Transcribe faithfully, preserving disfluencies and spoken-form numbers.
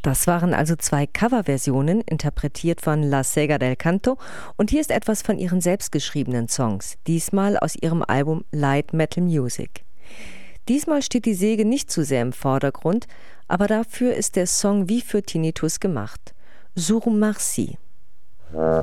Das waren also zwei Coverversionen, interpretiert von La Sega del Canto. Und hier ist etwas von ihren selbstgeschriebenen Songs, diesmal aus ihrem Album Light Metal Music. Diesmal steht die Säge nicht zu sehr im Vordergrund, aber dafür ist der Song wie für Tinnitus gemacht. Sur Marcy.